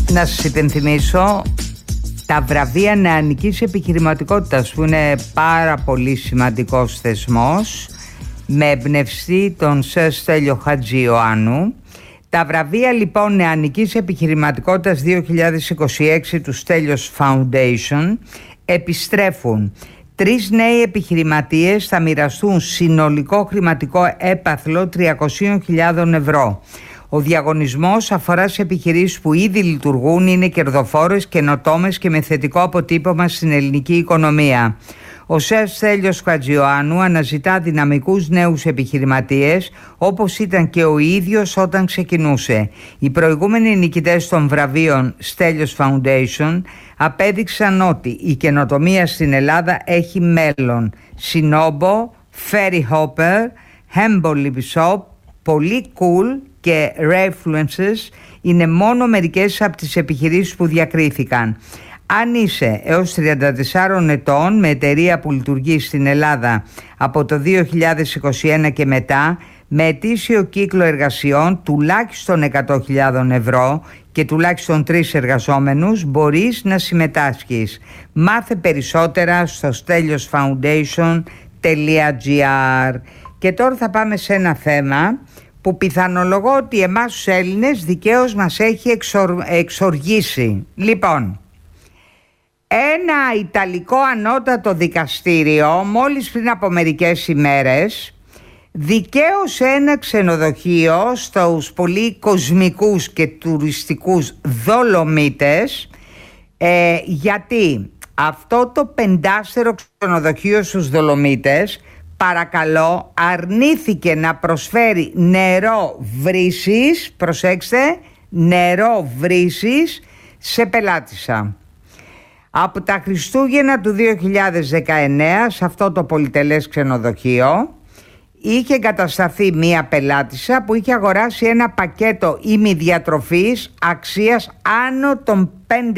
Να σας υπενθυμίσω τα βραβεία νεανικής επιχειρηματικότητας, που είναι πάρα πολύ σημαντικός θεσμός, με εμπνευστή τον Σερ Στέλιο Χατζιωάννου. Τα βραβεία λοιπόν νεανικής επιχειρηματικότητας 2026 του Στέλιος Foundation επιστρέφουν. 3 νέοι επιχειρηματίες θα μοιραστούν συνολικό χρηματικό έπαθλο 300.000 ευρώ. Ο διαγωνισμός αφορά σε επιχειρήσεις που ήδη λειτουργούν, είναι κερδοφόρες, καινοτόμες και με θετικό αποτύπωμα στην ελληνική οικονομία. Ο Σερ Στέλιος Χατζιωάννου αναζητά δυναμικούς νέους επιχειρηματίες, όπως ήταν και ο ίδιος όταν ξεκινούσε. Οι προηγούμενοι νικητές των βραβείων Στέλιος Foundation απέδειξαν ότι η καινοτομία στην Ελλάδα έχει μέλλον. Σινόμπο, Ferry Hopper, Hemboli Bishop, Πολύ Cool και Refluences είναι μόνο μερικές από τις επιχειρήσεις που διακρίθηκαν. Αν είσαι έως 34 ετών με εταιρεία που λειτουργεί στην Ελλάδα από το 2021 και μετά, με ετήσιο κύκλο εργασιών τουλάχιστον 100.000 ευρώ και τουλάχιστον 3 εργαζόμενους, μπορείς να συμμετάσχεις. Μάθε περισσότερα στο steliosfoundation.gr. Και τώρα θα πάμε σε ένα θέμα που πιθανολογώ ότι εμάς τους Έλληνες δικαίως μας έχει εξοργήσει. Λοιπόν, ένα Ιταλικό ανώτατο δικαστήριο μόλις πριν από μερικές ημέρες δικαίωσε ένα ξενοδοχείο στους πολύ κοσμικούς και τουριστικούς Δολομίτες, γιατί αυτό το 5στερο ξενοδοχείο στους Δολομίτες, παρακαλώ, αρνήθηκε να προσφέρει νερό βρύσης, προσέξτε, νερό βρύσης σε πελάτησα. Από τα Χριστούγεννα του 2019 σε αυτό το πολυτελές ξενοδοχείο είχε εγκατασταθεί μία πελάτησα που είχε αγοράσει ένα πακέτο ημιδιατροφής αξίας άνω των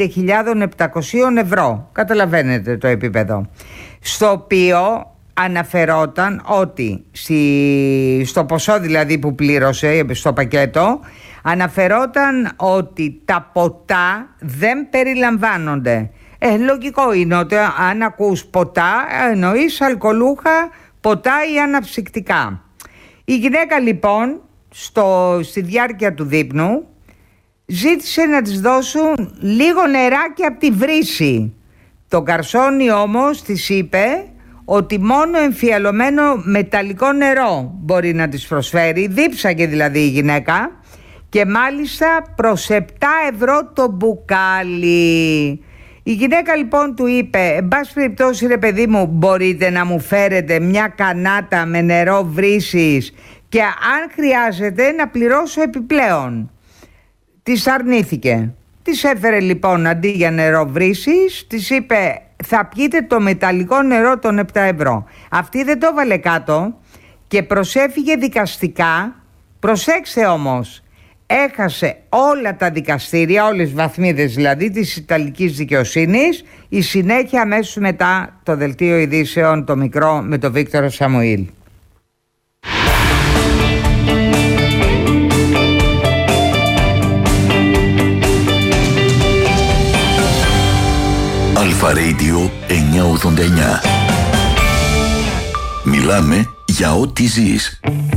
5.700 ευρώ. Καταλαβαίνετε το επίπεδο. Στο οποίο αναφερόταν ότι στο ποσό δηλαδή που πλήρωσε στο πακέτο, αναφερόταν ότι τα ποτά δεν περιλαμβάνονται. Λογικό είναι ότι αν ακούς ποτά εννοείς αλκοολούχα ποτά ή αναψυκτικά. Η γυναίκα λοιπόν στη διάρκεια του δείπνου ζήτησε να της δώσουν λίγο νεράκι από τη βρύση. Το γκαρσόνι όμως της είπε ότι μόνο εμφιαλωμένο μεταλλικό νερό μπορεί να της προσφέρει. Δίψαγε δηλαδή η γυναίκα, και μάλιστα προς 7 ευρώ το μπουκάλι. Η γυναίκα λοιπόν του είπε, εν πάση περιπτώσει ρε παιδί μου, μπορείτε να μου φέρετε μια κανάτα με νερό βρύσης και αν χρειάζεται να πληρώσω επιπλέον. Της αρνήθηκε. Της έφερε λοιπόν αντί για νερό βρύσης, της είπε θα πιείτε το μεταλλικό νερό των 7 ευρώ. Αυτή δεν το έβαλε κάτω και προσέφυγε δικαστικά. Προσέξτε όμως, έχασε όλα τα δικαστήρια, όλες τις βαθμίδες δηλαδή της Ιταλικής δικαιοσύνης. Η συνέχεια αμέσως μετά το δελτίο ειδήσεων το μικρό με τον Βίκτορο Σαμουήλ. Αλφα Radio 989. Μιλάμε για ό,τι ζεις.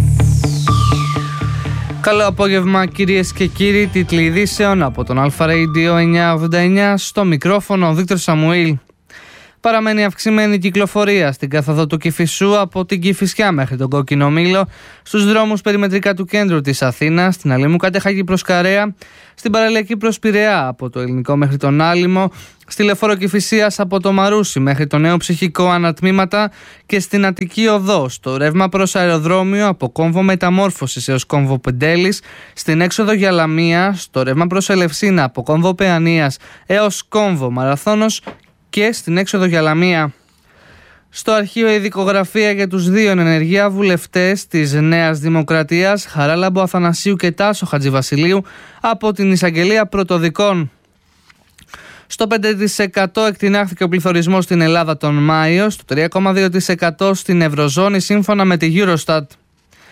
Καλό απόγευμα κυρίες και κύριοι, τίτλοι ειδήσεων από τον Αλφα Radio 989, στο μικρόφωνο ο Βίκτορ Σαμουήλ. Παραμένει αυξημένη κυκλοφορία στην καθοδό του Κηφισού από την Κηφισιά μέχρι τον Κόκκινο Μήλο, στους δρόμους περιμετρικά του κέντρου της Αθήνας, στην Αλήμου Κατεχάκη προς Καρέα, στην παραλιακή προς Πειραιά από το Ελληνικό μέχρι τον Άλυμο, στη Λεωφόρο Κηφισίας από το Μαρούσι μέχρι το Νέο Ψυχικό Ανατμήματα και στην Αττική Οδό, στο ρεύμα προς αεροδρόμιο από Κόμβο Μεταμόρφωσης έως Κόμβο Πεντέλης, στην έξοδο για Λαμία, στο ρεύμα προς Ελευσίνα από Κόμβο Παιανίας έως Κόμβο Μαραθώνος και στην έξοδο για Λαμία. Στο αρχείο ειδικογραφία για τους 2 ενεργεία βουλευτές της Νέας Δημοκρατίας, Χαράλαμπο Αθανασίου και Τάσο Χατζηβασιλείου, από την Εισαγγελία Πρωτοδικών. Στο 5% εκτινάχθηκε ο πληθωρισμός στην Ελλάδα τον Μάιο, στο 3,2% στην Ευρωζώνη σύμφωνα με τη Eurostat.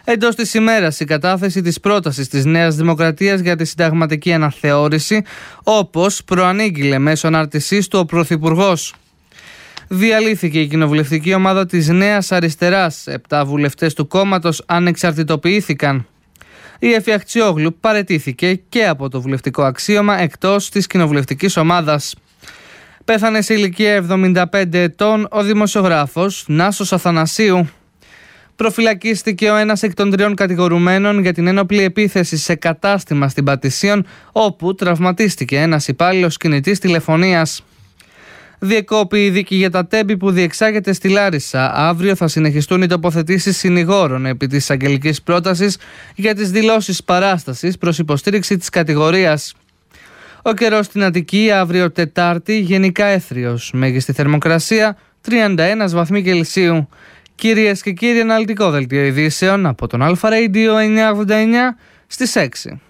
Εντός της ημέρας η κατάθεση της πρότασης της Νέας Δημοκρατίας για τη συνταγματική αναθεώρηση, όπως προανήγγειλε μέσω ανάρτησής του ο Πρωθυπουργός. Διαλύθηκε η κοινοβουλευτική ομάδα της Νέας Αριστεράς. 7 βουλευτές του κόμματος ανεξαρτητοποιήθηκαν. Η Εφη Αχτσιόγλου παραιτήθηκε και από το βουλευτικό αξίωμα εκτός της κοινοβουλευτικής ομάδας. Πέθανε σε ηλικία 75 ετών ο δημοσιογράφος Νάσος Αθανασίου. Προφυλακίστηκε ο ένας εκ των 3 κατηγορουμένων για την ένοπλη επίθεση σε κατάστημα στην Πατησίων, όπου τραυματίστηκε ένας υπάλληλος κινητής τηλεφωνίας. Διεκόπη η δίκη για τα τέμπη που διεξάγεται στη Λάρισα. Αύριο θα συνεχιστούν οι τοποθετήσεις συνηγόρων επί της αγγελικής πρότασης για τις δηλώσεις παράστασης προς υποστήριξη της κατηγορίας. Ο καιρός στην Αττική αύριο Τετάρτη γενικά έθριος. Μέγιστη θερμοκρασία 31 βαθμοί Κελσίου. Κυρίες και κύριοι, αναλυτικό δελτίο ειδήσεων από τον Αλφα Radio 989 στις 6.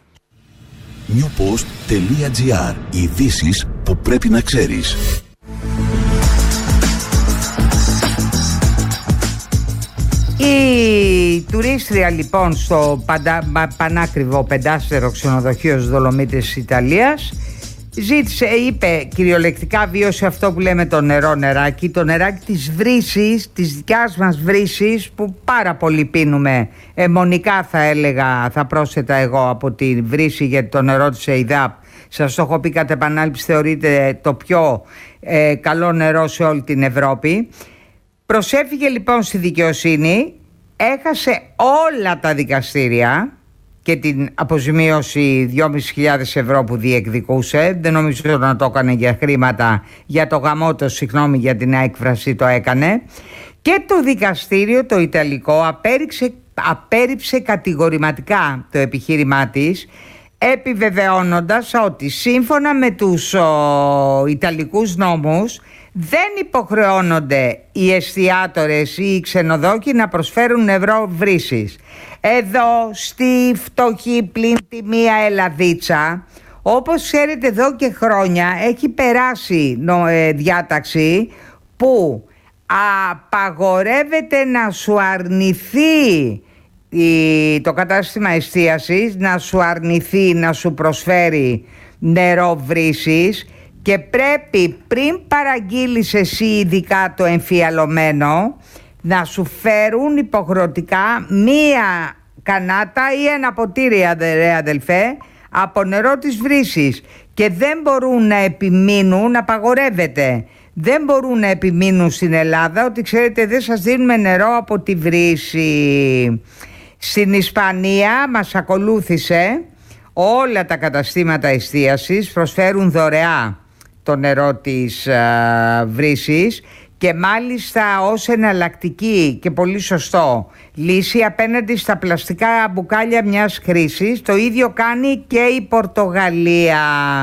newpost.gr. Ειδήσεις που πρέπει να ξέρεις. Η τουρίστρια λοιπόν στο πανάκριβο 5-στερο ξενοδοχείο στους Δολομίτες της Ιταλίας είπε κυριολεκτικά, βίωσε αυτό που λέμε το νεράκι, το νεράκι της βρύσης, της δικιάς μας βρύσης που πάρα πολύ πίνουμε αιμονικά, θα έλεγα, θα πρόσθετα εγώ, από τη βρύση, γιατί το νερό της ΕΙΔΑΠ, σας το έχω πει κατ' επανάληψη, θεωρείται το πιο καλό νερό σε όλη την Ευρώπη. Προσέφυγε λοιπόν στη δικαιοσύνη, έχασε όλα τα δικαστήρια και την αποζημίωση 2.500 ευρώ που διεκδικούσε. Δεν νομίζω να το έκανε για χρήματα, για το γαμότο, συγγνώμη για την έκφραση, το έκανε. Και το δικαστήριο το Ιταλικό απέρριψε κατηγορηματικά το επιχείρημά της, επιβεβαιώνοντας ότι σύμφωνα με τους Ιταλικούς νόμους δεν υποχρεώνονται οι εστιατόρες ή οι ξενοδόχοι να προσφέρουν νερό βρύσης. Εδώ στη φτωχή πλην τη μία Ελλαδίτσα, όπως ξέρετε, εδώ και χρόνια έχει περάσει διάταξη που απαγορεύεται να σου αρνηθεί το κατάστημα εστίασης, να σου αρνηθεί να σου προσφέρει νερό βρύσης, και πρέπει πριν παραγγείλεις εσύ ειδικά το εμφιαλωμένο να σου φέρουν υποχρεωτικά μία κανάτα ή ένα ποτήρι, αδελφέ, από νερό της βρύσης, και δεν μπορούν να επιμείνουν, απαγορεύεται. Δεν μπορούν να επιμείνουν στην Ελλάδα ότι ξέρετε δεν σας δίνουμε νερό από τη βρύση. Στην Ισπανία μας ακολούθησε, όλα τα καταστήματα εστίασης προσφέρουν δωρεά το νερό της βρύσης, και μάλιστα ως εναλλακτική και πολύ σωστό λύση απέναντι στα πλαστικά μπουκάλια μιας χρήσης. Το ίδιο κάνει και η Πορτογαλία.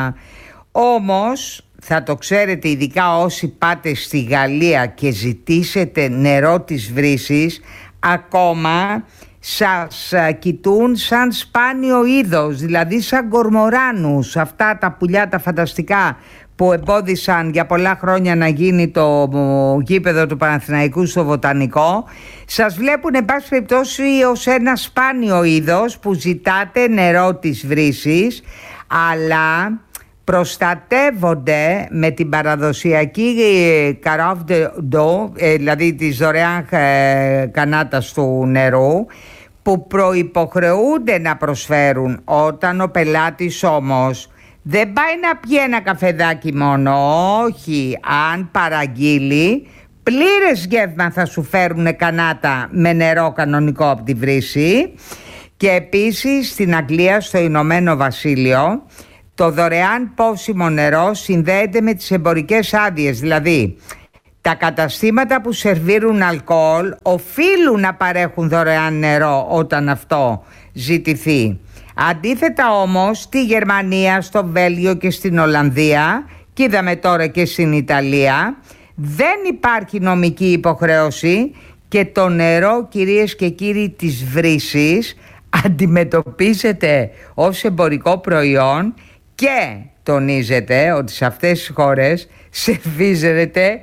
Όμως θα το ξέρετε, ειδικά όσοι πάτε στη Γαλλία και ζητήσετε νερό της βρύσης, ακόμα σας κοιτούν σαν σπάνιο είδος, δηλαδή σαν κορμοράνους, αυτά τα πουλιά τα φανταστικά που εμπόδισαν για πολλά χρόνια να γίνει το γήπεδο του Παναθηναϊκού στο Βοτανικό. Σας βλέπουν εν πάση περιπτώσει ως ένα σπάνιο είδος που ζητάτε νερό της βρύσης, αλλά προστατεύονται με την παραδοσιακή carafe d'eau, δηλαδή της δωρεάν κανάτας του νερού, που προϋποχρεούνται να προσφέρουν. Όταν ο πελάτης όμως δεν πάει να πιει ένα καφεδάκι μόνο, όχι, αν παραγγείλει, πλήρες γεύμα θα σου φέρουν κανάτα με νερό κανονικό από τη βρύση. Και επίσης στην Αγγλία, στο Ηνωμένο Βασίλειο, το δωρεάν πόσιμο νερό συνδέεται με τις εμπορικές άδειες, δηλαδή τα καταστήματα που σερβίρουν αλκοόλ οφείλουν να παρέχουν δωρεάν νερό όταν αυτό ζητηθεί. Αντίθετα όμως στη Γερμανία, στο Βέλγιο και στην Ολλανδία, και είδαμε τώρα και στην Ιταλία, δεν υπάρχει νομική υποχρέωση και το νερό, κυρίες και κύριοι, της βρύσης αντιμετωπίζεται ως εμπορικό προϊόν, και τονίζεται ότι σε αυτές τις χώρες σερβίζεται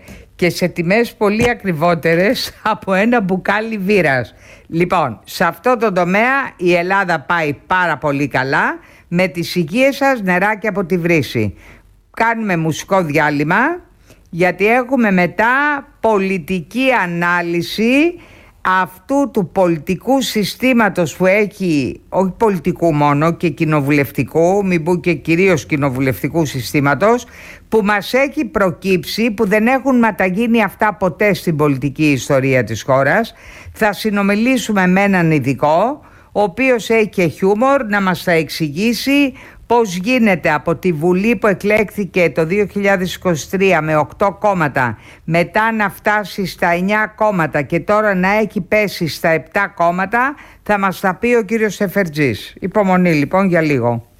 και σε τιμές πολύ ακριβότερες από ένα μπουκάλι βύρας. Λοιπόν, σε αυτό το τομέα η Ελλάδα πάει πάρα πολύ καλά, με τις υγείες σας νεράκι από τη βρύση. Κάνουμε μουσικό διάλειμμα, γιατί έχουμε μετά πολιτική ανάλυση αυτού του πολιτικού συστήματος που έχει, όχι πολιτικού μόνο και κοινοβουλευτικού, μην πω και κυρίως κοινοβουλευτικού συστήματος, που μας έχει προκύψει, που δεν έχουν ματαγίνει αυτά ποτέ στην πολιτική ιστορία της χώρας. Θα συνομιλήσουμε με έναν ειδικό, ο οποίος έχει και χιούμορ, να μας τα εξηγήσει πώς γίνεται από τη Βουλή που εκλέχθηκε το 2023 με 8 κόμματα, μετά να φτάσει στα 9 κόμματα και τώρα να έχει πέσει στα 7 κόμματα. Θα μας τα πει ο κύριος Σεφερτζής. Υπομονή λοιπόν για λίγο.